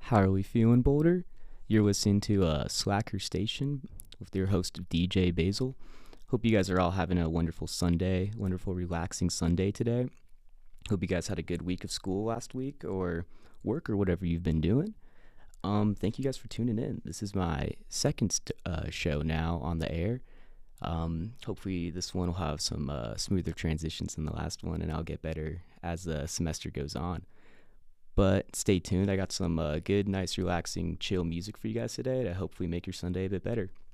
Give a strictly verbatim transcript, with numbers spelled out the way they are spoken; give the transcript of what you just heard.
How are we feeling, Boulder? You're listening to uh, Slacker Station with your host, D J Basil. Hope you guys are all having a wonderful Sunday, wonderful, relaxing Sunday today. Hope you guys had a good week of school last week or work or whatever you've been doing. Um, thank you guys for tuning in. This is my second st- uh, show now on the air. Um, hopefully, this one will have some uh, smoother transitions than the last one, and I'll get better as the semester goes on. But stay tuned. I got some uh, good, nice, relaxing, chill music for you guys today to hopefully make your Sunday a bit better.